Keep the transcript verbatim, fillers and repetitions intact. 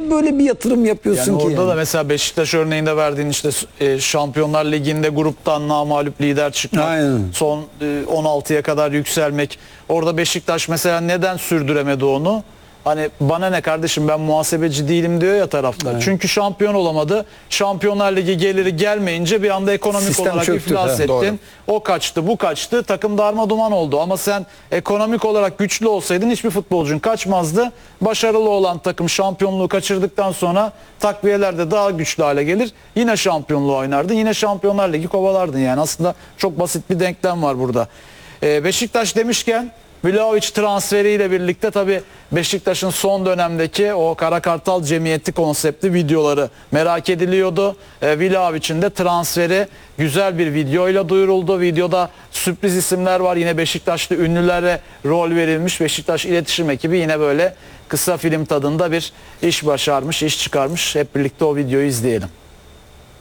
niye böyle bir yatırım yapıyorsun Yani ki? orada yani? da mesela Beşiktaş örneğinde verdiğin işte e, Şampiyonlar Ligi'nde gruptan namağlup lider çıkmak, Aynen. son e, on altıya kadar yükselmek. Orada Beşiktaş mesela neden sürdüremedi onu? Hani bana ne kardeşim, ben muhasebeci değilim diyor ya taraftar. Evet. Çünkü şampiyon olamadı. Şampiyonlar Ligi geliri gelmeyince bir anda ekonomik Sistem olarak çöktü. iflas Ha, ettin. doğru. O kaçtı, bu kaçtı. Takım darma duman oldu. Ama sen ekonomik olarak güçlü olsaydın hiçbir futbolcun kaçmazdı. Başarılı olan takım şampiyonluğu kaçırdıktan sonra takviyeler de daha güçlü hale gelir. Yine şampiyonluğu oynardın. Yine Şampiyonlar Ligi kovalardın. Yani aslında çok basit bir denklem var burada. Ee, Beşiktaş demişken Vlahovic transferiyle birlikte tabii Beşiktaş'ın son dönemdeki o Kara Kartal Cemiyeti konseptli videoları merak ediliyordu. E, Vlahovic'in de transferi güzel bir videoyla duyuruldu. Videoda sürpriz isimler var. Yine Beşiktaşlı ünlülere rol verilmiş. Beşiktaş iletişim ekibi yine böyle kısa film tadında bir iş başarmış, iş çıkarmış. Hep birlikte o videoyu izleyelim.